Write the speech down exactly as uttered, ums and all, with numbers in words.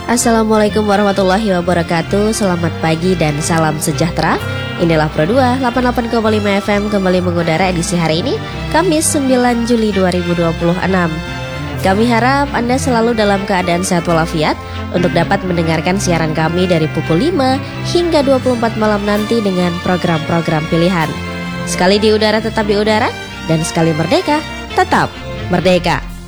Assalamualaikum warahmatullahi wabarakatuh. Selamat pagi dan salam sejahtera. Inilah Pro dua delapan puluh delapan koma lima F M kembali mengudara edisi hari ini, Kamis sembilan Juli dua ribu dua puluh enam. Kami harap Anda selalu dalam keadaan sehat walafiat untuk dapat mendengarkan siaran kami dari pukul lima hingga dua puluh empat malam nanti dengan program-program pilihan. Sekali di udara tetap di udara, dan sekali merdeka tetap merdeka.